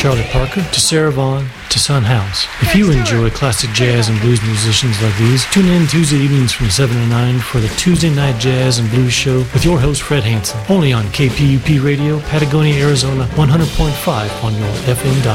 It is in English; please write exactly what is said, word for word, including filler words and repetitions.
Charlie Parker to Sarah Vaughan to Son House. If you enjoy classic jazz and blues musicians like these, tune in Tuesday evenings from seven to nine for the Tuesday Night Jazz and Blues Show with your host Fred Hansen, only on K P U P Radio, Patagonia, Arizona, one hundred point five on your F M dial.